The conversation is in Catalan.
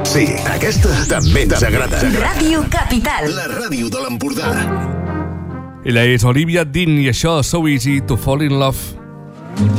Sí, aquesta també ens agrada. Ràdio Capital. La ràdio de l'Empordà. Ella és Olivia Dean i això, So Easy to Fall in Love.